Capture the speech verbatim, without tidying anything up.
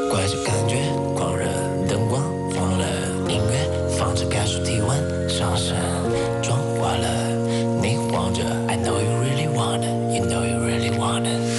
怪这感觉狂热，灯光晃了，音乐放着感受体温上升，妆化了，你晃着 I know you really wanna, you know you really wanna